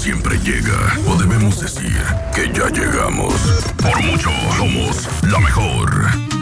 siempre llega, o debemos decir que ya llegamos. Por mucho, somos la mejor.